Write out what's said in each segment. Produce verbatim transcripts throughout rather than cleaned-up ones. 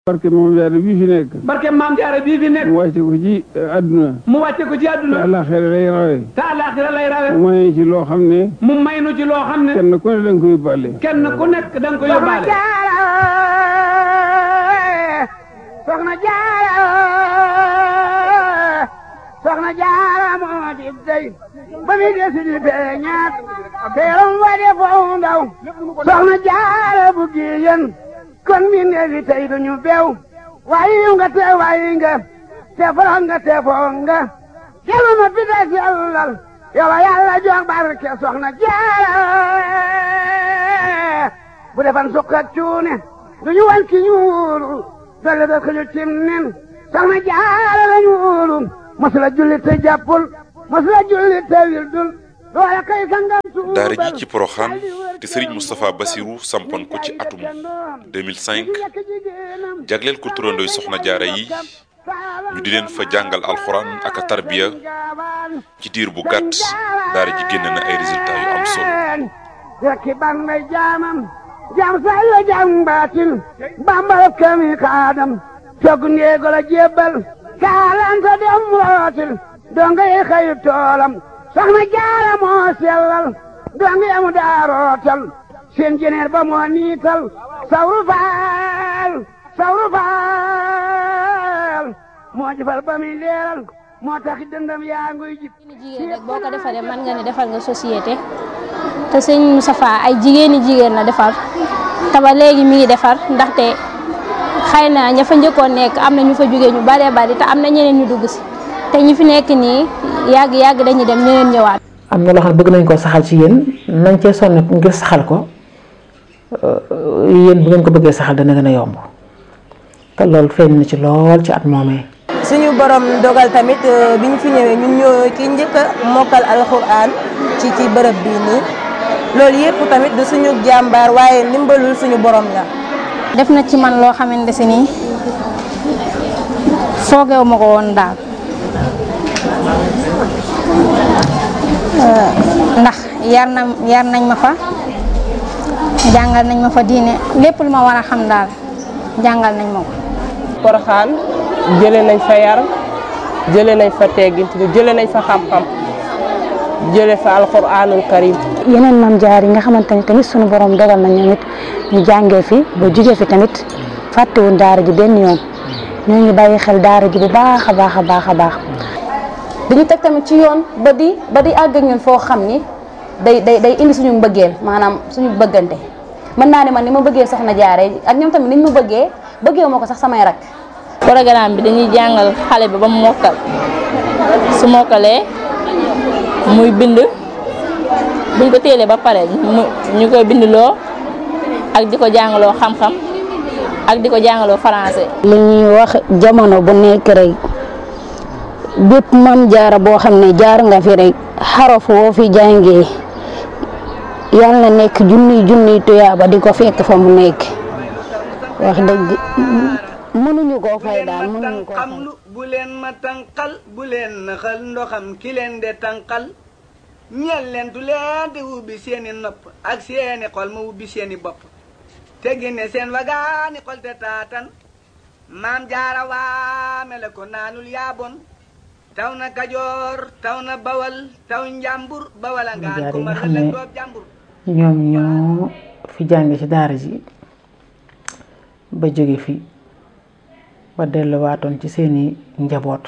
barke Maam Jaara bii fi nekk. barke Maam Jaara bii fi nekk. mu wàcce ko ci àdduna. mu wàcce ko ci àdduna. te àllaaxira lay rawe. te àllaaxira lay rawe. mu may ci loo xam ne. mu may nu ci loo xam ne. kenn ku ne da nga ko yóbbaale. kenn ku nekk da nga ko yóbbaale. Soxna Jaara Soxna Jaara moo di dey ba mi desi di beñaat teeram wa de foo ndaw Soxna Jaara bu giyen kon mi neefi tey duñu beew waayi nga te waayi nga te foro nga te foo nga kelu ma fi des yàllal yow yàlla jox barke Soxna Jaara bu defan sukk ak cuune duñu wan ki ñuulu dolle da ko ñu cim nen Soxna Jaara la ñuulu masula julli te jàppul masula julli te wildul loola kay sangam suubal daara ji ci Porokhane te Serigne Moustapha Bassirou sampoon ko ci atum deux mille cinq jagleel ko turandooy Soxna Jaara yi ñu di leen fa jàngal alxuraan ak tarbiya ci diir bu gàtt daara ji génn na ay résultats yu am solo. rekki ban may jaamam jaam say la jaam baatin bambal kami kaadam togg ndeego la jébbal kaalanta dem rootil donga yi xëyu toolam Soxna Jaara moo sellal donga yamu daa rootal seen jeneer ba moo niital sawru faal sawru faal moo jëfal ba muy leeral moo tax dëndam yaa nguy jib jigéen rek boo ko defaree mën nga ne defal nga société te sëñ Moustapha ay jigéeni jigéen la defar te ba léegi mi ngi defar ndaxte xëy na ña fa njëkkoon nekk am na ñu fa jógee ñu baree bari te am na ñeneen ñu dugg si te ñi fi nekk nii yàgg yàgg dañuy dem ñeneen ñëwaat. am na loo xam ne bëgg nañ koo saxal ci yéen nañ cee sonn ngir saxal ko yéen bu ngeen ko bëggee saxal dana gën a yomb te loolu feeñ na ci lool ci at moomee. suñu borom dogal tamit bi ñu fi ñëwee ñun ñoo ki njëkk a mokkal alxuraan ci ci bërëb bii nii loolu yëpp tamit du suñu jàmbaar waaye ndimbalul suñu borom la. def na ci man loo xamante si nii foogeewu ma ko woon daal ndax yar na yar nañ ma fa jàngal nañ ma fa diine lépp lu ma war a xam daal jàngal nañ ma ko. Porokhane jëlee nañ fa yar jëlee nañ fa teggin jëlee nañ fa xam-xam jëlee fa alxuraanul karim. yeneen Maam Jaara yi nga xamante ni tamit sunu borom dogal na ñoom it ñu jàngee fi ba jugee fi tamit fàttewuñ daara ji benn yoon ñoo ngi bàyyi xel daara ji bu baax a baax a baax a baax. dañu teg tamit ci yoon ba di ba di àgg ak ñun foo xam ni day day day indi suñu mbëggeel maanaam suñu bëggante mën naa ne man ni ma bëggee Soxna Jaara ak ñoom tamit niñ ma bëggee bëggee moo ko sax samay rak. programme bi dañuy jàngal xale bi ba mu mokkal su mokkalee muy bind buñ ko téelee ba pare ñu koy bindloo ak di ko jàngaloo xam-xam ak di ko jàngaloo français. li ñuy wax jamono bu nekk rek bépp Maam Jaara boo xam ne jaar nga fi rek xaraf woo fi jàngee yàlla na nekk junniy junniy tuyaaba di ko fekk fa mu nekk wax dëgg mënuñu koo fay daal mënuñu koo fay. bu leen ma tànqal bu leen naxal ndoxam ki leen de tànqal ñeel leen tu leen di ubbi seeni nopp ak seeni xol ma ubbi seeni bopp te génne seen wagaani xol te taatan Maam Jaara waame la ko naanul yaabon taw na Kajoor taw na Bawal taw Njàmbur Bawal ngaan ko ma la doob Njàmbur. ñoom ñoo fi jànge ci daara ji ba jóge fi ba delluwaatoon ci seeni njaboot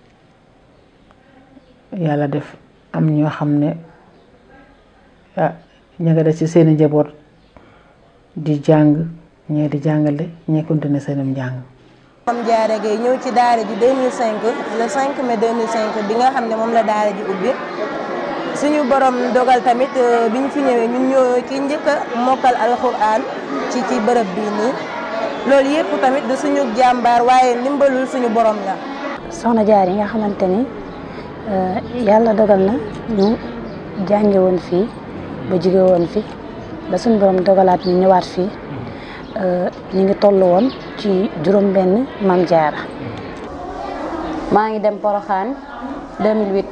yàlla def am ñoo xam ne ah ña nga des ci seeni njaboot di jàng ñee di jàngale ñee continuer seenum njàng. Maam Jaara Gaye ñëw ci daara ji deux mille cinq le cinq mai deux mille cinq bi nga xam ne moom la daara ji ubbi suñu borom dogal tamit bi ñu fi ñëwee ñun ñoo ki njëkk a mokkal alxuraan ci ci bërëb bii nii loolu yëpp tamit du suñu jàmbaar waaye ndimbalul suñu borom la. Soxna Jaara yi nga xamante ni yàlla dogal na ñu jànge woon fii ba jóge woon fi ba suñu borom dogalaat ñu ñëwaat fii ñu ngi toll woon ci juróom benn Maam Jaara. maa ngi dem Porokhane deux mille huit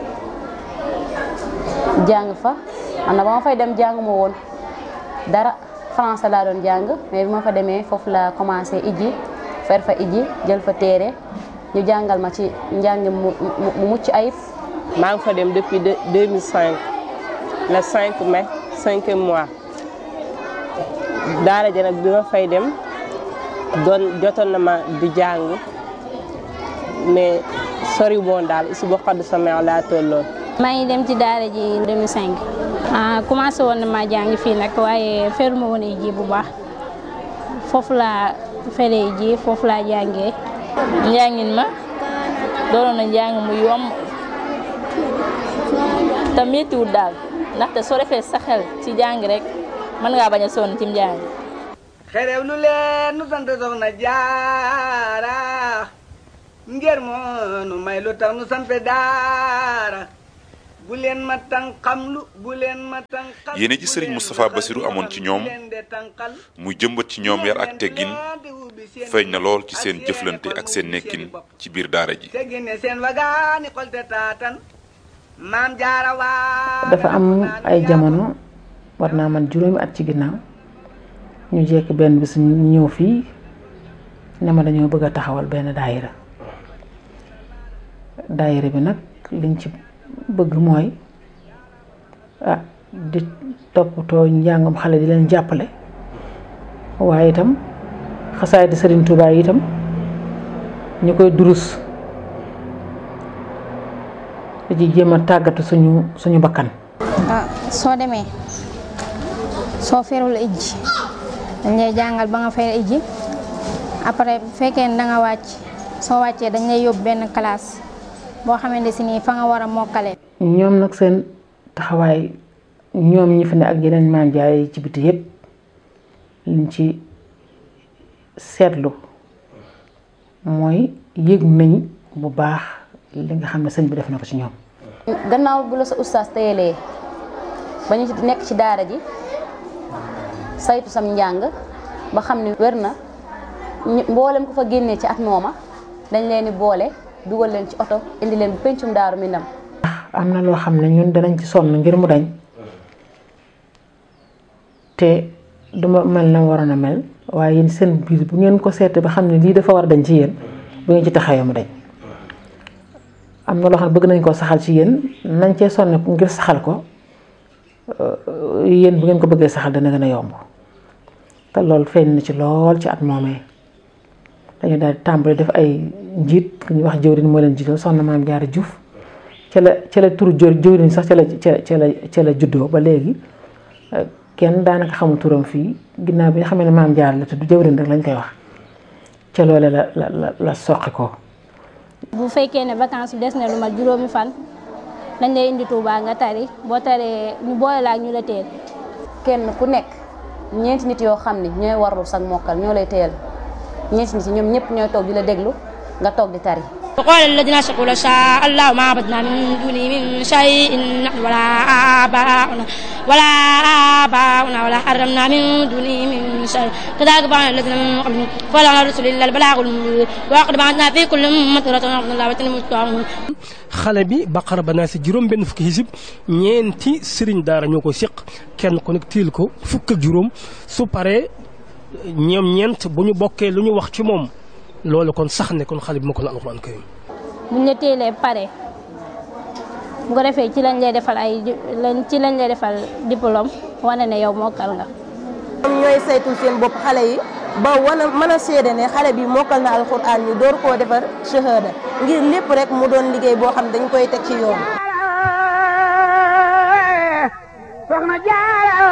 jàng fa man na ba ma fay dem jàng ma woon dara français laa doon jàng mais bi ma fa demee foofu la commencé ijji fer fa iji jël fa téere ñu jàngal ma ci njàng mu mu mucc ayib. maa ngi fa dem depuis deux mille cinq le cinq mai cinquième mois daara ja nag bi ma fay dem doon jotoon na ma di jàng mais sori woon daal isu ba xadd sa meew laa tolloon. maa ngi dem ci daara ji deux mille cinq ah commencé woon na maa jàng fii nag waaye feru ma woon ji bu baax foofu laa feree ji foofu laa jàngee. njàngin ma doonoon na njàng mu yomb te méttiwul daal ndaxte soo defee sa xel ci jàng rek mën ngaa bañ a sonn ci njàng. xerew lu leen nu sant soxna jaara ngir moo nu may lu tax nu sampe daara bu leen ma tànqamlu bu leen ma tànqal. yéene ji Serigne Moustapha Bassirou amoon ci ñoom muy jëmbat ci ñoom yar ak teggin feeñ na lool ci seen jëflante ak seen nekkin ci biir daara ji. dafa am ay jamono war naa man juróomi at ci ginnaaw ñu jekk benn bis ñu ñëw fii ne ma dañoo bëgg a taxawal benn daayira daayira bi nag liñ ci bëgg mooy ah di toppatoo njàngam xale di leen jàppale waaye itam xasaay di Serigne Touba yi itam ñu koy durus di jéem a tàggatu suñu suñu bakkan. ah soo demee soo ferul ijji dañ lay jàngal ba nga fer ijji après bu fekkee ne da nga wàcc soo wàccee dañ lay yóbbu benn classe boo xamante si nii fa nga war a mokkale. ñoom nag seen taxawaay ñoom ñi fi ne ak yeneen maam jaay ci biti yépp liñ ci seetlu mooy yëg nañ bu baax li nga xam ne sëñ bi def na ko ci ñoom. gannaaw bu la sa ustaas teyelee ba ñu nekk ci daara ji saytu sam njàng ba xam ne wér na mboolem ko fa génnee ci at mooma dañ leen di boole dugal leen ci oto indi leen bu pencum Daaru Minam. am na loo xam ne ñun danañ ci sonn ngir mu dañ te duma mel na waroon a mel waaye yéen seen biir bu ngeen ko seete ba xam ne lii dafa war a dañ ci yéen bu ngeen ci taxawee mu dañ. am na loo xam ne bëgg nañ koo saxal ci yéen nañ cee sonn ngir saxal ko yéen bu ngeen ko bëggee saxal dana gën a yomb te loolu feeñ na ci lool ci at moomee dañu daal di tàmbali def ay njiit ku ñuy wax jëwriñ moo leen jiital soxna Maam Jaara Juuf ca la ca la turu jëwriñ sax ca la ca la ca la juddoo ba léegi kenn daanaka xamul turam fii ginnaaw bi nga xam ne Maam Jaara la tudd jëwriñ rek lañ koy wax ca loole la la la la soqi ko. bu fekkee ne vacances bi des na lu mat juróomi fan dañ lay indi Touba nga tari boo taree ñu boole la ak ñu la teel. kenn ku nekk ñeenti nit yoo xam ne ñooy warlu sax mokkal ñoo lay teel ñeenti nit ñoom ñëpp ñooy toog di la déglu nga toog di tari. وقال الذين أشركوا لو شاء الله ما عبدنا من دونه من شيء نحن ولا آباؤنا ولا آباؤنا ولا حرمنا من دونه من شيء كذلك فعل الذين من قبلهم فلعل الرسل إلا البلاغ المبين وقد بعثنا في كل أمة رسولا أن الله وتنموا xale bi Baqara ba naa si juróom benn fukki xisib ñeenti sëriñ daara ñoo ko seq kenn ku nekk tiil ko fukk ak juróom su paree ñoom ñeent bu ñu bokkee lu ñu wax ci moom loolu kon sax ne kon xale bi ma ko la alxuraan karim buñ la teelee pare bu ko defee ci lañ lay defal ay ci lañ lay defal diplôme wane ne yow mokkal nga. ñoom ñooy saytul seen bopp xale yi ba wana mën a seede ne xale bi mokkal na alxuraan ñu door koo defar shahada ngir lépp rek mu doon liggéey boo xam dañ koy teg ci yoon. soxna Jaara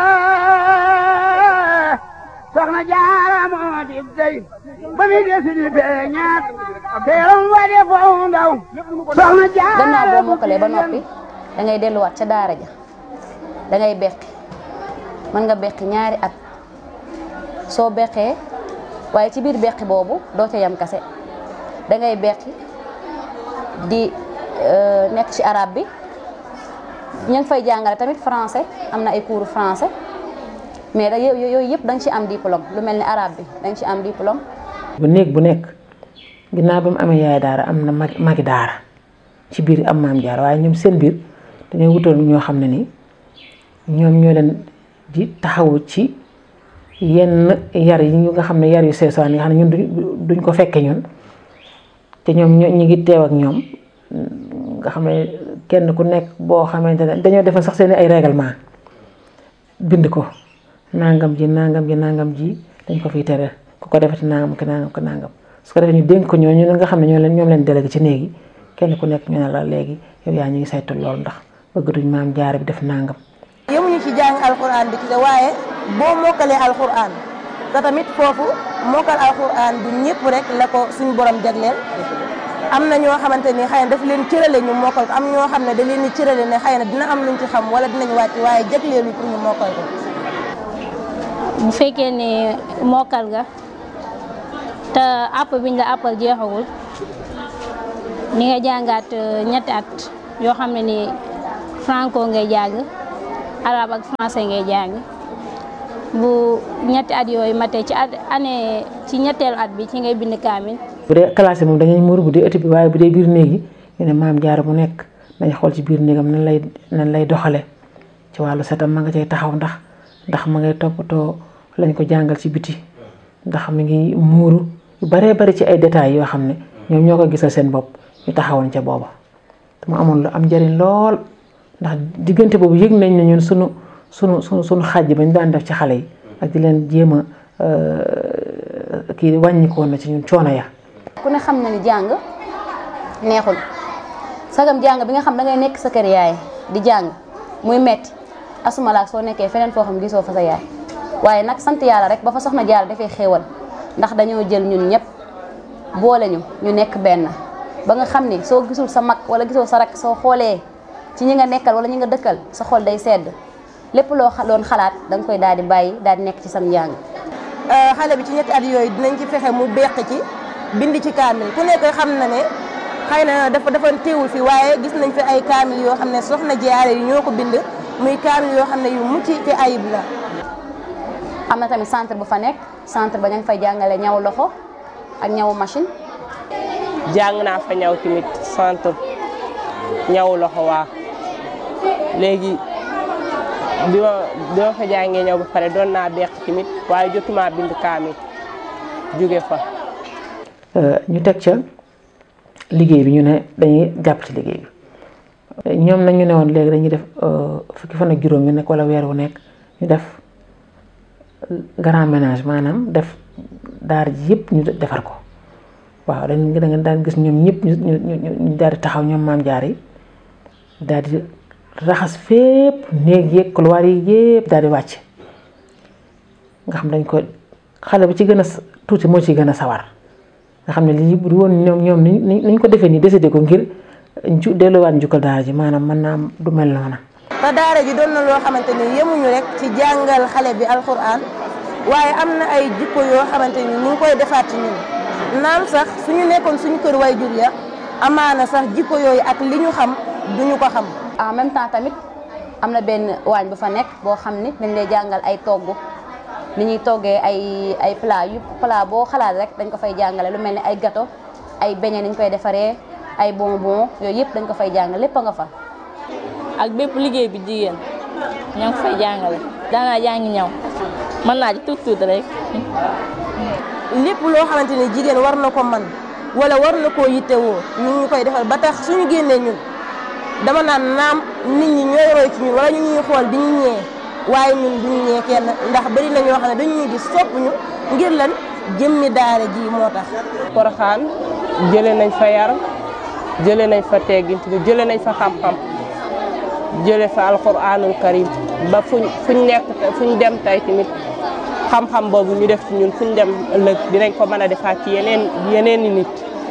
soxna Jaara moo di dey ba mi desi di feeñaat teeram wa de foofu ndaw soxna Jaara. gannaaw boo mokkalee ba noppi da ngay delluwaat ca daara ja da ngay beqi mën nga beqi ñaari at soo beqee waaye ci biir beqi boobu doo ca yam kase da ngay beqi di nekk ci arabe bi ñu ngi fay jàngale tamit français am na ay cours français mais da yooyu yëpp da nga ci am diplôme lu mel ni arabe bi da nga ci am diplôme. bu néeg bu nekk ginnaaw ba mu amee yaay daara am na mag magi daara ci biir am maam Jaara waaye ñoom seen biir dañoo wutal ñoo xam ne ni ñoom ñoo leen di taxawu ci yenn yar yi ñu nga xam ne yar yu seesaan yi nga xam ne ñun duñ ko fekke ñun te ñoom ñu ngi teew ak ñoom nga xam ne kenn ku nekk boo xamante ne dañoo defal sax seen ay règlement bind ko nangam ji nangam ji nangam ji dañ ko fiy tere ku ko defati nangam ki nangam ki nangam su ko defee ñu dénk ko ñooñu nga xam ne ñoo leen ñoom leen délégué ci néegi kenn ku nekk ñu ne la léegi yow yaa ñu ngi saytu loolu ndax bëggatuñ maam jaara bi def nangam. yemuñu ci jàng alxuraan bi ci waaye boo mokkalee alxuraan te tamit foofu mokkal alxuraan du ñëpp rek la ko suñu borom jagleel am na ñoo xamante ni xëy na daf leen cërale ñu mokkal ko am ñoo xam ne da leen di cërale ne xëy na dina am luñ ci xam wala dinañ wàcc waaye jagleelu pour ñu mokkal ko. bu fekkee ne mokkal nga te àpp biñ la àppal jeexagul ni nga jàngaat ñetti at yoo xam ne ni franco ngay jàng arabe ak français ngay jàng bu ñetti at yooyu matee ci at année ci ñetteelu at bi ci ngay bind kaamil. bu dee classe moom dañuy muur bu dee ëtt bi waaye bu dee biir néegi ñu ne maam jaara bu nekk dañ xool ci biir néegam nan lay nan lay doxale ci wàllu setam ma nga cay taxaw ndax ndax ma ngay toppatoo lañ ko jàngal ci biti ndax mi ngi muuru yu baree bari ci ay détails yoo xam ne ñoom ñoo ko gisal seen bopp ñu taxawoon ca booba te mu amoon lu am njëriñ lool ndax diggante boobu yëg nañ ne ñun sunu sunu sunu sunu xàjj bañ daan def ci xale yi ak di leen jéem a kii wàññikoon na ci ñun coono ya. ku ne xam na ni jàng neexul sagam jàng bi nga xam da ngay nekk sa kër yaay di jàng muy metti asuma laak soo nekkee feneen foo xam gisoo fa sa yaay waaye nag sant yàlla rek ba fa soxna Jaara dafay xéewal ndax dañoo jël ñun ñëpp boole ñu ñu nekk benn ba nga xam ni soo gisul sa mag wala gisoo sa rak soo xoolee ci ñi nga nekkal wala ñi nga dëkkal sa xol day sedd lépp loo doon xalaat da nga koy daal di bàyyi daal di nekk ci sam njàng. xale bi ci ñetti at yooyu dinañ ci fexe mu beq ci bind ci kaamil ku nekk xam na ne xëy na dafa dafa teewul fi waaye gis nañ fi ay kaamil yoo xam ne soxna Jaara yi ñoo ko bind muy kaamil yoo xam ne yu mucc te ayib la. am na tamit centre bu fa nekk centre ba ña ngi fay jàngale ñaw loxo ak ñawu machine. jàng naa fa ñaw tamit centre ñaw loxo waa léegi bi ma bi ma fa jàngee ñaw ba pare doon naa beq tamit waaye jotuma bind kaamil jóge fa. ñu teg ca liggéey bi ñu ne dañuy jàpp ci liggéey bi ñoom nag ñu ne woon léegi dañuy def fukki fan ak juróom yu nekk wala weer wu nekk ñu def grand ménage maanaam def daara ji yëpp ñu defar ko waaw dañ da nga daan gis ñoom ñëpp ñu ñu ñu daal di taxaw ñoom maam jaar yi daal di raxas fépp néeg yeeg couloir yi yëpp daal di wàcc nga xam dañ ko xale bu ci gën a tuuti moo ci gën a sawar nga xam ne lii bu woon ñoom ñoom ni ñu ko defee nii décidé ko ngir ju delluwaat njukkal daara ji maanaam mën naa du mel noona. te daara ji doon na loo xamante ni yemuñu rek ci jàngal xale bi alxuraan waaye am na ay jikko yoo xamante ni ñu ngi koy defaat ci ñun naam sax suñu nekkoon suñu kër way jur ya amaana sax jikko yooyu ak li ñu xam duñu ko xam. en même temps tamit am na benn waañ bu fa nekk boo xam ni dañ lay jàngal ay togg ni ñuy toggee ay ay plat yu plat boo xalaat rek dañ ko fay jàngale lu mel ni ay gâteau ay beignet ni ñu koy defaree ay bonbon yooyu yëpp dañ ko fay jàngale lépp a nga fa. ak bépp liggéey bi jigéen ña ngi fay jàngale daanaa jàngi ñaw mën naa ci tuut tuut rek. lépp loo xamante ni jigéen war na ko man wala war na koo yittewoo ñu ngi koy defal ba tax suñu génnee ñun dama naan naam nit ñi ñooy roy ci ñun wala ñu ñuy xool di ñu ñee waaye ñun duñu ñee kenn ndax bari na ñoo xam ne dañu ñuy gis sopp ñu ngir lan jëmmi daara ji moo tax. Porokhane jëlee nañ fa yar jëlee nañ fa teggin jëlee nañ fa xam-xam jëlee fa alxuraanul karim ba fuñ fuñ nekk fuñ dem tey tamit xam-xam boobu ñu def ci ñun fuñ dem ëllëg dinañ ko mën a defaat ci yeneen yeneen i nit.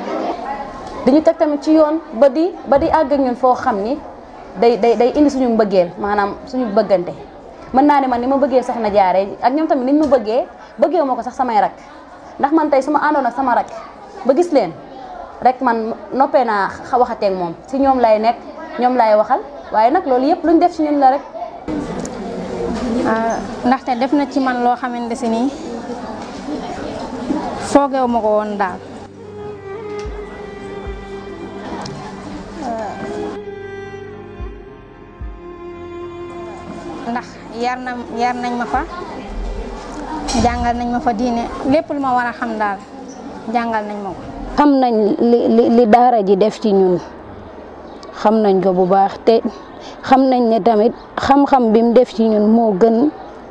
dañu teg tamit ci yoon ba di ba di àgg ak ñun foo xam ni day day day indi suñu mbëggeel maanaam suñu bëggante mën naa ne man ni ma bëggee soxna Jaara ak ñoom tamit niñ ma bëggee bëggee ma ko sax samay rak ndax man tey su ma àndoon ak sama rak ba gis leen rek man noppee naa waxateeg moom si ñoom lay nekk ñoom lay waxal waaye nag loolu yëpp luñ def ci ñun la rek. ndaxte def na ci man loo xamante si nii foogeewu ma ko woon daal. ndax yar na yar nañ ma fa jàngal nañ ma fa diine lépp lu ma war a xam daal jàngal nañ ma ko. xam nañ li li li daara ji def ci ñun xam nañ ko bu baax te xam nañ ne tamit xam-xam bi mu def ci ñun moo gën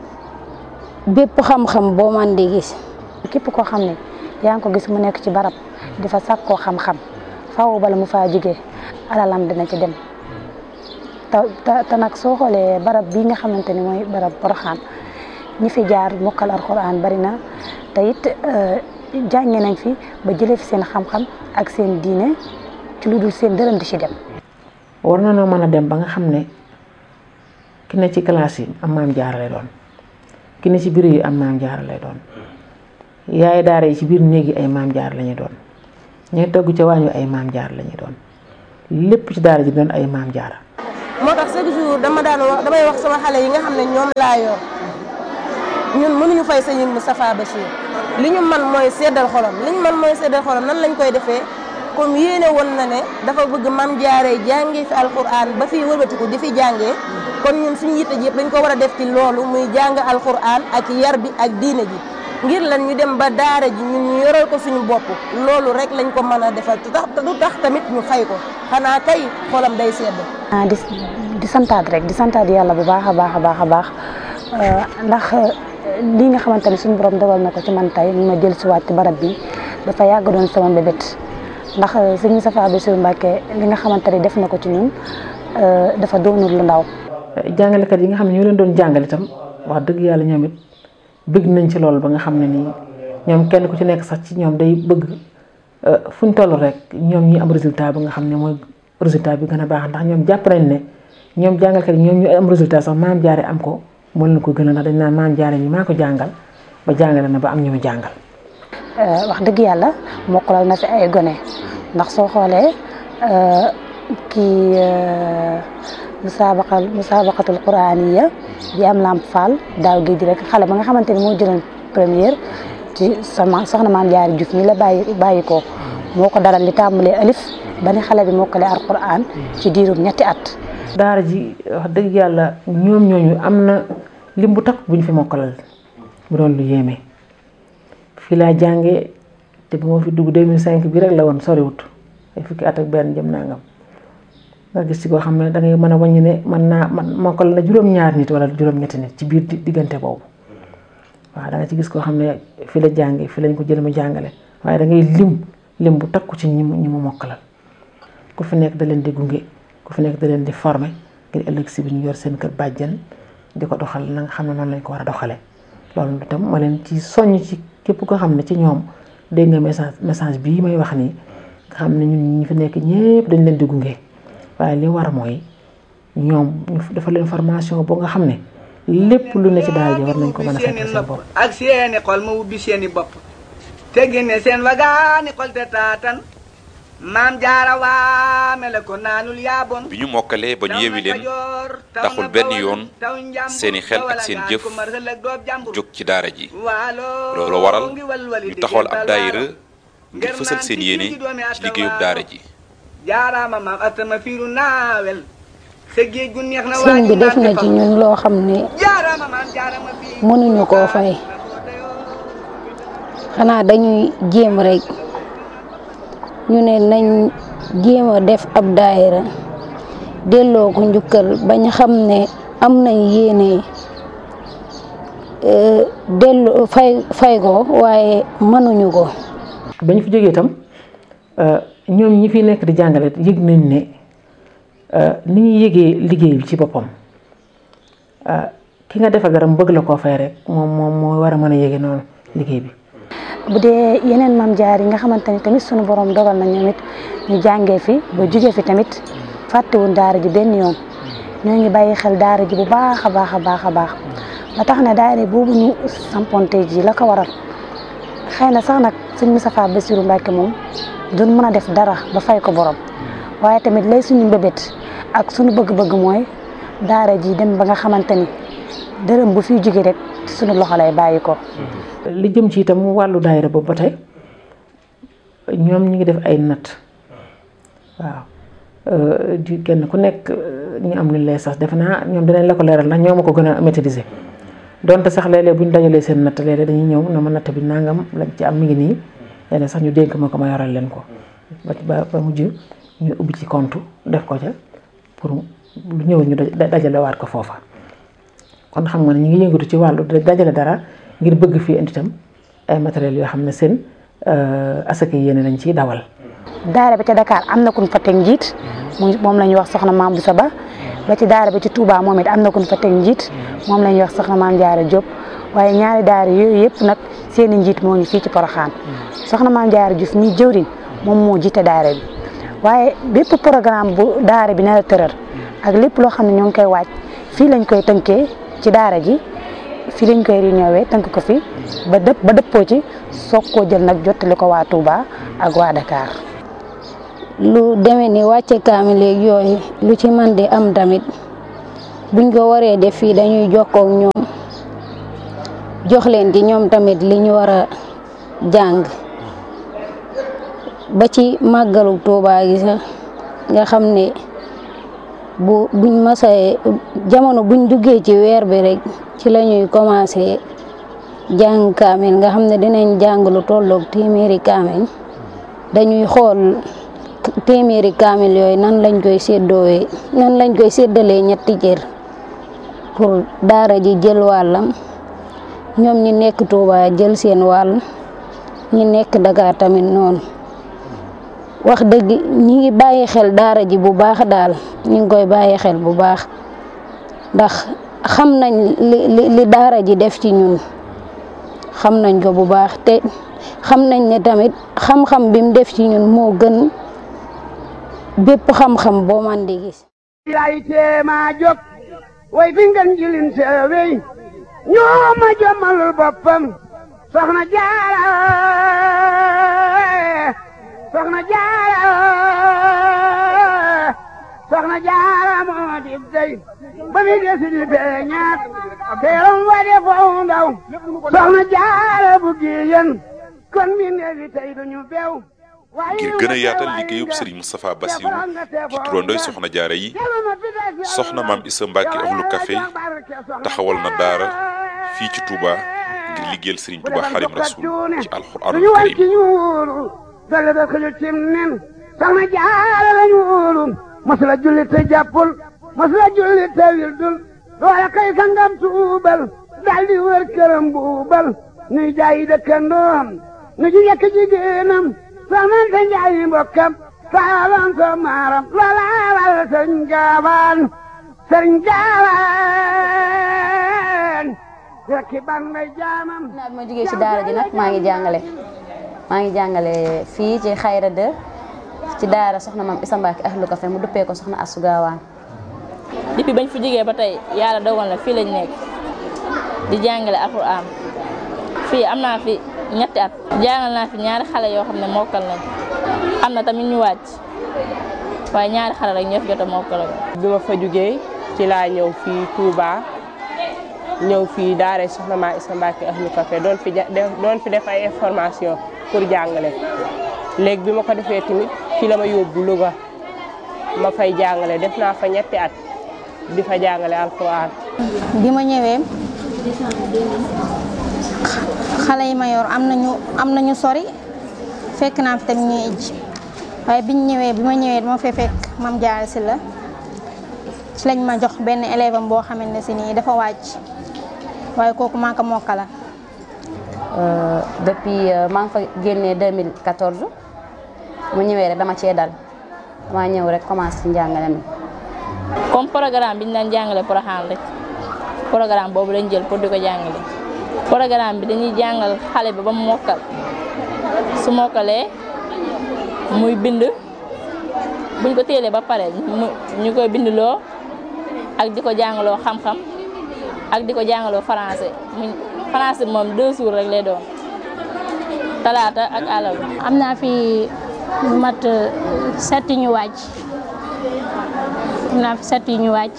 bépp xam-xam boo man di gis. képp koo xam ne yaa ngi ko gis mu nekk ci barab di fa sàkkoo xam-xam faaw bala mu faa jógee alalam dina ci dem te te nag soo xoolee barab bii nga xamante ni mooy barab Porokhane ñi fi jaar mokkal alxuraan bari na te it jànge nañ fi ba jëlee fi seen xam-xam ak seen diine ci lu dul seen dërëm di ci dem. war na noo mën a dem ba nga xam ne ki ne ci classe yi am maam jaara lay doon ki ne ci biir yi am maam jaara lay doon yaay daara yi ci biir néeg yi ay maam jaara la ñuy doon ñooy togg ca waañu ay maam jaara la ñuy doon lépp ci daara ji doon ay maam jaara. moo tax chaque jour dama daan wax damay wax sama xale yi nga xam ne ñoom laa yor ñun mënuñu fay sëñ Moustapha Bachir li ñu man mooy seddal xolam li ñu man mooy seddal xolam nan lañ koy defee comme yéene woon na ne dafa bëgg maam jaaree jàngee fi alquran ba fii wëlbatiku di fi jàngee kon ñun suñu yitte ji yëpp dañ ko war a def ci loolu muy jàng alquran ak yar bi ak diine ji ngir lan ñu dem ba daara ji ñun ñu yoral ko suñu bopp loolu rek lañ ko mën a defal te tax du tax tamit ñu fay ko xanaa kay xolam day sedd. ah di di santaat rek di santaat yàlla bu baax a baax a baax a baax ndax lii nga xamante ne suñu borom dogal na ko ci man tey ma jël si waat ci barab bi dafa yàgg doon sama mbébét ndax sëñ Moustapha Bassirou Mbacké li nga xamante ne def na ko ci ñun dafa doonul lu ndaw. jàngalekat yi nga xam ne ñoo leen doon jàngale itam wax dëgg yàlla ñoom it bëgg nañ ci loolu ba nga xam ne nii ñoom kenn ku ci nekk sax ci ñoom day bëgg fu ñu toll rek ñoom ñi am résultat ba nga xam ne mooy résultat bi gën a baax ndax ñoom jàpp nañ ne ñoom jàngalkat yi ñoom ñu am résultat sax maam jaare am ko moo leen ko gën a ndax dañ naan maam jaare ñi maa ko jàngal ba jàngale na ba am ñu mu jàngal. wax dëgg yàlla mokkalal na fi ay gone ndax soo xoolee kii musaabaqal musaabaqatul quraaniya bi am lamp faal daaw géej rek xale ba nga xamante ni moo jëloon première ci sama soxna maam jaare Juuf mi la bàyyi bàyyi ko moo ko daral li tàmbalee alif ba ni xale bi mokkale alquran ci diirum ñetti at. daara ji wax dëgg yàlla ñoom ñooñu am na lim bu takk bu ñu fi mokkalal bu doon lu yéeme fii laa jàngee te bu ma fi dugg deux mille cinq bi rek la woon soriwut ay fukki at ak benn jëm nangam nga gis ci koo xam ne da ngay mën a wàññi ne mën naa man mokkal na juróom-ñaar nit wala juróom-ñetti nit ci biir diggante boobu waaw da nga ci gis koo xam ne fi la jàngee fi lañ ko jël mu jàngale waaye da ngay lim lim bu takku ci ñi mu ñi mu mokkalal ku fi nekk da leen di gunge ku fi nekk da leen di former ngir ëllëg si bi ñu yor seen kër bàjjen di ko doxal na nga xam ne noonu lañ ko war a doxalee loolu itam ma leen ci soññ ci képp koo xam ne ci ñoom dégg nga message message bii may wax nii nga xam ne ñun ñi fi nekk ñëpp dañ leen di gunge waaye li war mooy ñoom ñu dafa leen formation boo nga xam ne lépp lu ne ci daara ji war nañ ko mën a fekk seen bopp. ak seeni xol ma ubbi seeni bopp te génne seen wagaani xol te taatan maam jaara waa mele ko naanul yaabon. bi ñu mokkalee ba ñu yewi leen taxul benn yoon seeni xel ak seen jëf jóg ci daara ji loolu waral ñu taxawal ab daayira ngir fësal seen yéene ci liggéeyub daara ji. jaaraama maam atama fiiru naawel sa géej gu neex na sëñ bi def na ci ñun loo xam ne mënuñu koo fay xanaa dañuy jéem rek ñu ne nañ jéem a def ab daayira delloo ko njukkal bañ xam ne am nañ yéene delloo fay fay ko waaye mënuñu ko. bañ fi jógee itam ñoom ñi fi nekk di jàngale yëg nañ ne ni ñuy yëgee liggéey bi ci boppam ki nga defa garam bëgg la koo fay rek moom moom moo war a mën a yëge noonu liggéey bi. bu dee yeneen maam jaar yi nga xamante ni tamit sunu borom dogal na ñoom it ñu jàngee fi ba jugee fi tamit fàttewuñ daara ji benn yoon ñoo ngi bàyyi xel daara ji bu baax a baax a baax a baax ba tax na daara boobu ñu samponte ji la ko waral xëy na sax nag sëñ Moustapha Bassirou Mbacké moom duñ mën a def dara ba fay ko borom waaye tamit lay suñu mbébét ak suñu bëgg-bëgg mooy daara ji dem ba nga xamante ni dërëm bu fiy jóge rek suñu loxo lay bàyyi ko. li jëm ci itam wàllu daayira boobu ba tey ñoom ñu ngi def ay natt waaw di kenn ku nekk ñu am lu lay sax defe naa ñoom dinañ la ko leeral ndax ñoo ma ko gën a maîtriser donte sax léeg-léeg bu ñu dajalee seen natt léeg-léeg dañuy ñëw na ma natt bi nangam lañ ci am mi ngi nii léeg sax ñu dénk ma ko ma yoral leen ko ba ba mujj ñu ubbi ci compte def ko ca pour lu ñëw ñu dajalewaat ko foofa kon xam nga ne ñu ngi yëngatu ci wàllu dajale dara ngir bëgg fii indi itam ay matériels yoo xam ne seen asaka yéene lañ ciy dawal. daara bi ca Dakar am na ku ñu fa teg njiit moom la ñuy wax soxna Maam Boussa Ba ba ci daara bi ci Touba moom it am na ku ñu fa teg njiit moom la ñuy wax soxna Maam Jaara Diop waaye ñaari daara yooyu yëpp nag seen i njiit moo ngi fii ci Porokhane soxna Maam Jaara Diouf mi jëwriñ moom moo jiite daara bi waaye bépp programme bu daara bi nar a tëral ak lépp loo xam ne ñoo ngi koy waaj fii lañ koy tënkee ci daara ji fii lañ koy réunion tënk ko fi ba dëpp ba dëppoo ci soog koo jël nag jottali ko waa Touba ak waa Dakar. lu demee ni wàcce kaamil léegi yooyu lu ci man di am tamit buñ ko waree def fii dañuy jokkoo ak ñoom jox leen ci ñoom tamit li ñu war a jàng ba ci màggalu Touba gi sax nga xam ne bu buñ masee jamono buñ duggee ci weer bi rek ci la ñuy commencé jàng kaamil nga xam ne dinañ jàng lu tolloog téeméeri kaamil dañuy xool téeméeri kaamil yooyu nan lañ koy séddoowee nan lañ koy séddalee ñetti cër pour daara ji jël wàllam ñoom ñi nekk Touba jël seen wàll ñi nekk Dakar tamit noonu wax dëgg ñi ngi bàyyi xel daara ji bu baax daal ñi ngi koy bàyyi xel bu baax ndax xam nañ li li daara ji def ci ñun xam nañ ko bu baax te xam nañ ne tamit xam-xam bi mu def ci ñun moo gën bépp xam-xam boo man di gis. lay teema jóg way fi ngeen jilin seewey ñoo ma jommalul boppam soxna Jaara soxna Jaara soxna Jaara moo di dey ba mi desi di feeñaat teeram wa de foofu ndaw soxna Jaara bu giyen kon mi neefi tey duñu beew ngir gën a yaatal liggéeyub Serigne Moustapha Bassirou ci turandooy soxna jaara yi soxna maam Issa Mbacke ahlu café taxawal na daara fii ci Touba ngir liggéeyal Serigne Touba Xaadimu Rasuul ci alxuraanul karim dale da xëju cim nen soxna jaara lañu wóolu masula julli te jàppul masula julli te wildul loola kay sangam tuubal daldi wër këram buubal nuy jaayi dëkkandoom nu ji yekk jigéenam soxnante njaayi mbokkam saalan so maaram loola wal sëriñ gaawaan sëriñ gaawaan rekki ban may jaamam naa bi ma jógee ci daara ji nag maa ngi jàngale maa ngi jàngale fii ci Xayra de ci daara soxna maam Issa Mbacke ahlu café mu duppee ko soxna Astou Gawane. depuis bañ fi jógee ba tey yàlla dogal na fii lañ nekk di jàngale alxuraan fii am naa fi ñetti at jàngal naa fi ñaari xale yoo xam ne mokkal nañ am na tamit ñu wàcc waaye ñaari xale rek ñoo fi jot a mokkal. bi ma fa jógee ci laa ñëw fii Touba ñëw fii daara soxna maam Issa Mbacke ahlu café doon fi doon fi def ay information pour jàngale léegi bi ma ko defee tamit fi la ma yóbbu Louga ma fay jàngale def naa fa ñetti at di fa jàngale alxuraan. bi ma ñëwee xale yi ma yor am nañu am nañu sori fekk naa fi tamit ñuy ij waaye biñ ñëwee bi ma ñëwee dama fee fekk mam jaar si la ci lañ ma jox benn élève am boo xamante ne si nii dafa wàcc waaye kooku maa ko mokkala. depuis maa ngi fa génnee deux mille quatorze mu ñëwee rek dama cee dal dama ñëw rek commencé ci njàngale mi. comme programme bi ñu daan jàngale Porokhane rek programme boobu lañ jël pour di ko jàngale programme bi dañuy jàngal xale bi ba mu mokkal su mokkalee muy bind buñ ko téelee ba pare ñu koy bindloo ak di ko jàngaloo xam-xam ak di ko jàngaloo français français moom deux jours rek lay doon talaata ak àllarba. am naa fi mat sept ñu wàcc am naa fi sept ñu wàcc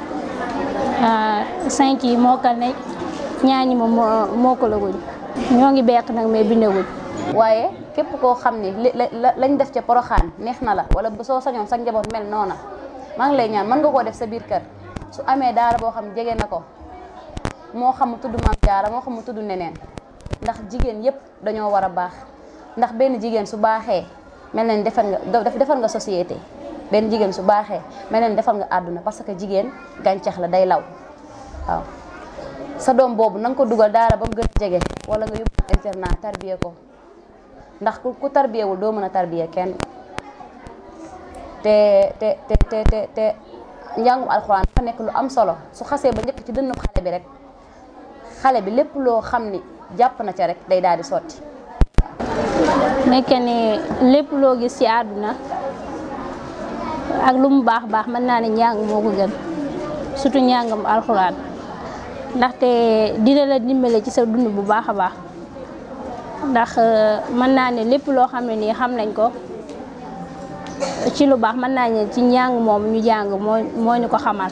cinq yi mokkal nañ ñaar ñi moom mokkalaguñ ñoo ngi beq nag mais bindaguñ. waaye képp koo xam ne li lañ def ca Porokhane neex na la wala soo sañoon sa njaboot mel noona maa ngi lay ñaan mën nga koo def sa biir kër su amee daara boo xam jege na ko moo xam mu tudd Maam Jaara moo xam mu tudd neneen ndax jigéen yépp dañoo war a baax ndax benn jigéen su baaxee mel na ni defar nga defar nga société benn jigéen su baaxee mel na ni defar nga àdduna parce que jigéen gàncax la day law waaw sa doom boobu na nga ko dugal daara ba mu gën a jege wala nga yóbbu internat tarbiye ko ndax ku ku tarbiyewul doo mën a tarbiye kenn te te te te te te njàngum alxuraan dafa nekk lu am solo su xasee ba njëkk ci dënnu xale bi rek xale bi lépp loo xam ni jàpp na ca rek day daal di sotti. nekk ni lépp loo gis ci àdduna ak lu mu baax baax mën naa ne njàng moo ko gën surtout njàngam alxuraan ndaxte dina la dimbale ci sa dund bu baax a baax ndax mën naa ne lépp loo xam ne nii xam nañ ko ci lu baax mën naa ne ci njàng moom ñu jàng moo moo ñu ko xamal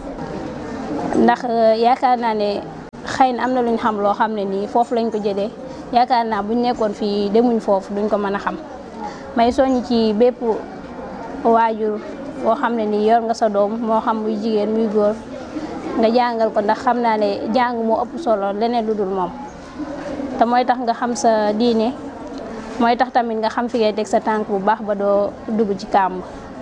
ndax yaakaar naa ne xëy na am na lu ñu xam loo xam ne nii foofu lañ ko jëlee yaakaar naa buñ nekkoon fii demuñ foofu duñ ko mën a xam may soññ ci bépp waajur boo xam ne nii yor nga sa doom moo xam muy jigéen muy góor nga jàngal ko ndax xam naa ne jàng moo ëpp solo leneen lu dul moom te mooy tax nga xam sa diine mooy tax tamit nga xam fi ngay teg sa tànk bu baax ba doo dugg ci kàmb.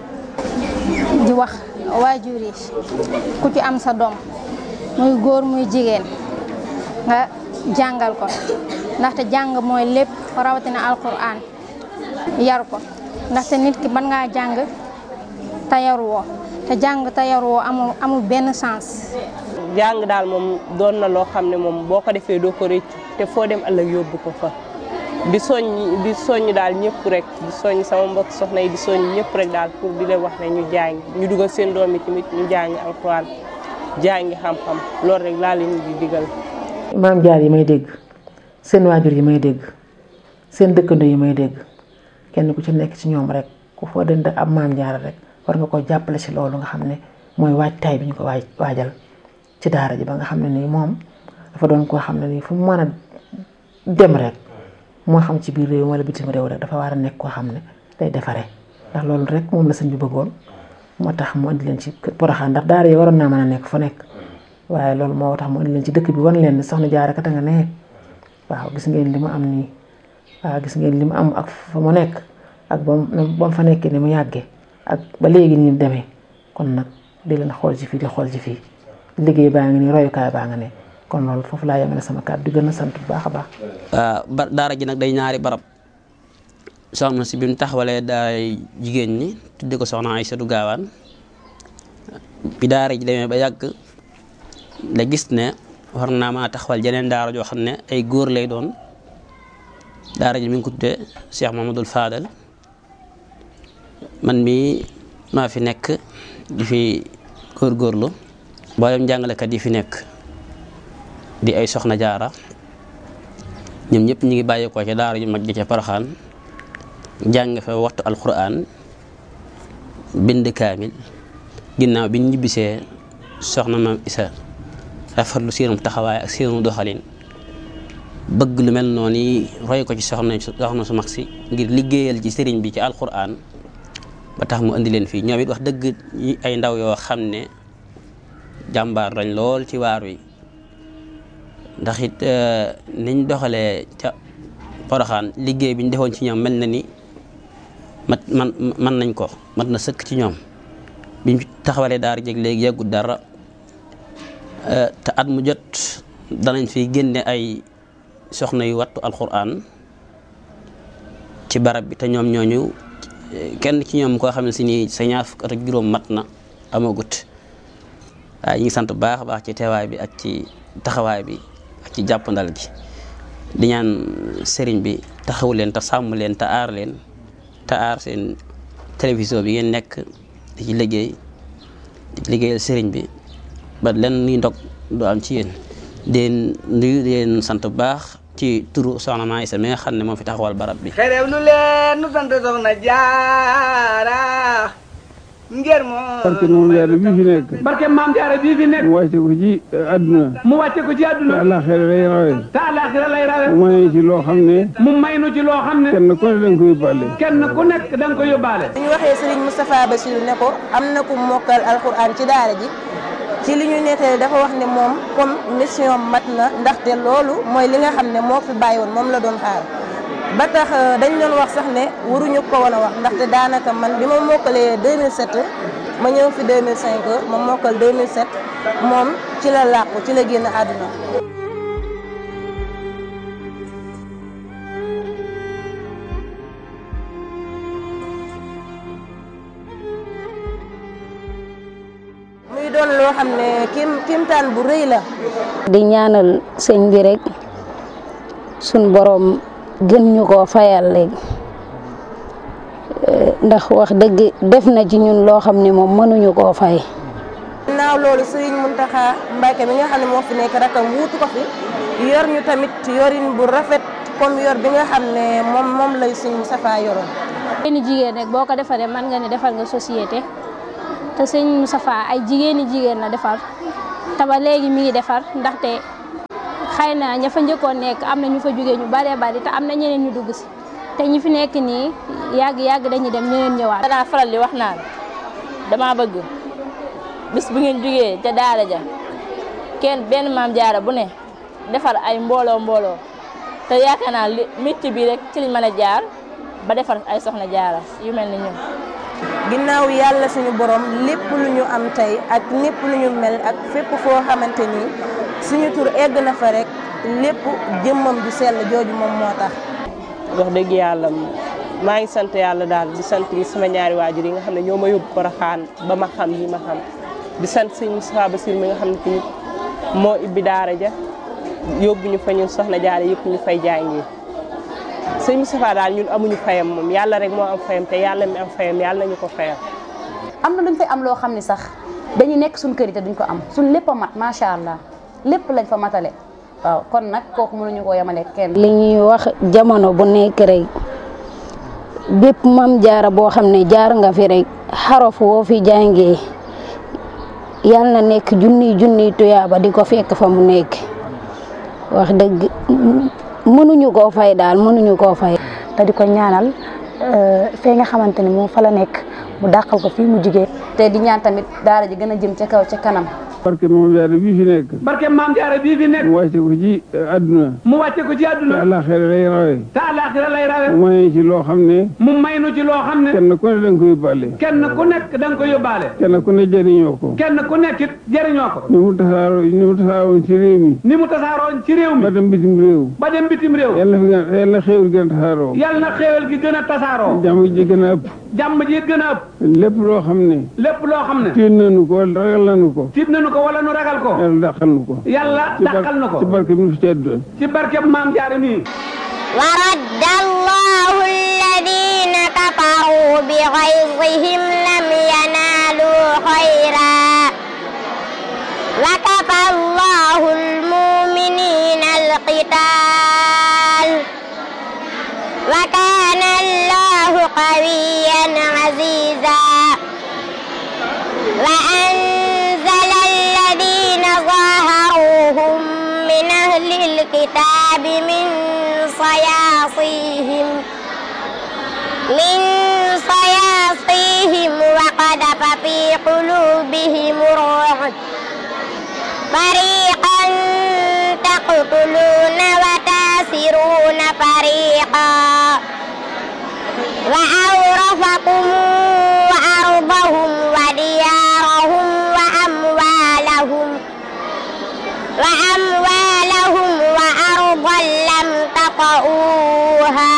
di wax waajur yi ku ci am sa doom muy góor muy jigéen nga jàngal ko ndaxte jàng mooy lépp rawatina alquran yar ko ndaxte nit ki mën ngaa jàng te yaruwoo te jàng te yaruwoo amul amul benn sens. jàng daal moom doon na loo xam ne moom boo ko defee doo ko rëcc te foo dem ëllëg yóbbu ko fa di soññ di soññ daal ñëpp rek di soññ sama mbokk soxna yi di soññ ñëpp rek daal pour di leen wax ne ñu jàng ñu dugal seen doom yi tamit ñu jàngi alxuraan jàngi xam-xam loolu rek laa leen di digal. maam jaar yi may dégg seen waajur yi may dégg seen dëkkandoo yi may dégg kenn ku ci nekk ci ñoom rek ku foo dënd ab maam jaar rek war nga ko jàppale ci loolu nga xam ne mooy waajtaay bi ñu ko waaj waajal ci daara ji ba nga xam ne nii moom dafa doon koo xam ne nii fu mu mën a dem rek moo xam ci biir réew wala bitim réew rek dafa war a nekk koo xam ne day defaree ndax loolu rek moom la sëñ bi bëggoon moo tax mu indi leen ci Porokhane ndax daara yi waroon naa mën a nekk fu nekk waaye loolu moo tax mu indi leen ci dëkk bi wan leen ni soxna Jaara kat nga ne waaw gis ngeen li mu am nii waaw gis ngeen li mu am ak fa mu nekk ak ba mu fa nekkee ni mu yàggee ak ba léegi ni mu demee kon nag di leen xool ci fii di xool ci fii liggéey baa ngi nii royukaay baa nga ne kon loolu foofu laa yemale sama kàddu di gën a sant bu baax a baax. ba daara ji nag day ñaari barab soxna si bi mu taxawalee daaray jigéen ñi tudde ko soxna Aysatu Gaawaan bi daara ji demee ba yàgg la gis ne war naa maa taxawal jeneen daara joo xam ne ay góor lay doon daara ji mi ngi ko tuddee Cheikh Mamadou Fadal man mii maa fi nekk di fi góorgóorlu mboolem jàngalekat yi fi nekk di ay soxna jaara ñoom ñëpp ñu ngi bàyyeekoo ca daara ju mag ji ca Porokhane jàng fa waxtu alquran bind kaamil ginnaaw bi ñu ñibbisee soxna maam Isa rafetlu seenum taxawaay ak seenum doxalin bëgg lu mel noonu yi roy ko ci soxna soxna su mag si ngir liggéeyal ci sëriñ bi ci alquran ba tax mu indi leen fii ñoom it wax dëgg ay ndaw yoo xam ne jàmbaar lañ lool ci waar wi ndax it niñ doxalee ca Porokhane liggéey bi ñu defoon ci ñoom mel na ni mat man man nañ ko mat na sëkk ci ñoom biñ taxawalee daara jeg léegi yàggut dara te at mu jot danañ fi génne ay soxna yu wattu alquran ci barab bi te ñoom ñooñu kenn ci ñoom koo xam ne si ni sa ñaar fukk at ak juróom mat na amagut waaye ñu ngi sant bu baax a baax ci teewaay bi ak ci taxawaay bi ak ci jàppandal gi di ñaan sëriñ bi taxawu leen te sàmm leen te aar leen te aar seen télévision bi ngeen nekk di ci liggéey di ci liggéeyal sëriñ bi ba len luy ndog du am ci yéen den nuyu leen sant bu baax ci turu soxna Maa Isa mi nga xam ne moo fi taxawal barab bi xerew lu leen nu sant soxna Jaara ngir moo barke moom jaara bii fi nekk barke maam jaara bii fi nekk mu wàcce ko ci àdduna mu wàcce ko ci àdduna te àllaaxira lay rawe te àllaaxira lay rawe mu may ci loo xam ne mu may nu ci loo xam ne kenn ku ne da nga ko yóbbaale kenn ku nekk da nga ko yóbbaale bu ñu waxee Serigne Moustapha Bassirou ne ko am na ku mokkal alquran ci daara ji ci li ñu nettali dafa wax ne moom comme mission mat na ndaxte loolu mooy li nga xam ne moo fi bàyyi woon moom la doon xaar ba tax dañ doon wax sax ne waruñu ko woon a wax ndaxte daanaka man bi ma mokkalee deux mille sept ma ñëw fi deux mille cinq ma mokkal deux mille sept moom ci la làqu ci la génn àdduna. muy doon loo xam ne kim kimtaan bu rëy la. di ñaanal sëñ bi rek suñ borom gën ñu koo fayal léegi ndax wax dëgg def na ci ñun loo xam ne moom mënuñu koo fay. naaw loolu Serigne Mountakha Mbacké mi nga xam ne moo fi nekk rakam wuutu ko fi yor ñu tamit yorin bu rafet comme yor bi nga xam ne moom moom lay Serigne Moustapha yoroon. jigéeni jigéen rek boo ko defaree mën nga ne defal nga société te Serigne Moustapha ay jigéeni jigéen la defar te ba léegi mi ngi defar ndaxte xëy na ña fa njëkkoon nekk am na ñu fa jógee ñu baree bari te am na ñeneen ñu dugg si te ñi fi nekk nii yàgg yàgg dañuy dem ñeneen ñëwaat. danaa faral di wax naan dama bëgg bis bu ngeen jógee ca daara ja kenn benn maam jaara bu ne defar ay mbooloo mbooloo te yaakaar naa li métier bi rek ci liñ mën a jaar ba defar ay soxna jaara yu mel ni ñun. ginnaaw yàlla suñu borom lépp lu ñu am tey ak lépp lu ñu mel ak fépp foo xamante ni suñu tur egg na fa rek lépp jëmmam ju sell jooju moom moo tax. wax dëgg yàlla maa ngi sant yàlla daal di sant sama ñaari waajur yi nga xam ne ñoo ma yóbbu Porokhane ba ma xam yi ma xam di sant sëñ Moustapha Bassir mi nga xam ne tamit moo ibbi daara ja yóbbu ñu fa ñun soxna jaara yëpp ñu fay jàngi sëñ Moustapha daal ñun amuñu fayam moom yàlla rek moo am fayam te yàlla mi am fayam yàlla nañu ko fayam. am na luñ fay am loo xam ne sax dañuy nekk suñ kër yi te duñ ko am suñ lépp a mat macha allah lépp lañ fa matale waaw kon nag kooku mënuñu koo yemale kenn. li ñuy wax jamono bu nekk rek bépp mam jaara boo xam ne jaar nga fi rek xaraf woo fi jàngee yal na nekk junniy junniy tuyaaba di ko fekk fa mu nekk wax dëgg mënuñu koo fay daal mënuñu koo fay. te di ko ñaanal fee nga xamante ne moom fa la nekk mu dàqal ko fii mu jigee te di ñaan tamit daara ji gën a jëm ca kaw ca kanam. barke maam jaara bii fi nekk. barke maam jaara bii fi nekk. mu wàcce ko ci àdduna. mu wàcce ko ci àdduna. te àllaaxira lay rawe. te àllaaxira lay rawe. mu may ci loo xam ne. mu may nu ci loo xam ne. kenn ku ne da nga ko yóbbaale. kenn ku nekk da nga ko yóbbaale. kenn ku ne jëriñoo ko. kenn ku nekk it jëriñoo ko. ni mu tasaaroo ni mu tasaaroon ci réew mi. ni mu tasaaroon ci réew mi. ba dem bitim réew. ba dem bitim réew. yàlla fi gën yàlla xéewal gën a tasaaroo. yàlla na xéewal gi gën a tasaaroo. jàmm ji gën a ëpp. jàmm ji gën a ëpp. lépp loo xam ne. lépp loo xam ne. tiit nañu ko wala ragal nañu ko. tiit nañu ko wala nu ragal ko. yàlla dàqal nu ko. yàlla dàqal nu ko. ci barke bi fi doon. ci barke maam jaara nii. wa radda allahu alladina kafaru bi ghayzihim lam yanalu khayra wa kafa allahu almu'minina alqital wa kana allahu qawiyyan aziza wa anzala alladina zaharuhum min ahli alkitabi min صياصيهم من صياصيهم وقذف في قلوبهم الرعب فريقا تقتلون وتاسرون فريقا وأورثكم أرضهم وديارهم وأموالهم وأموالهم وأرضا لم تطئوها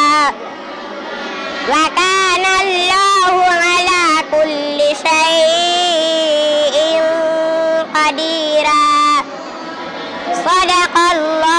وكان الله على كل شيء قديرا صدق الله